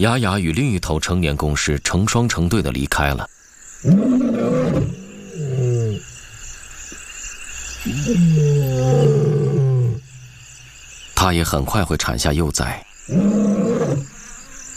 雅雅与另一头成年公狮成双成对地离开了。它也很快会产下幼崽。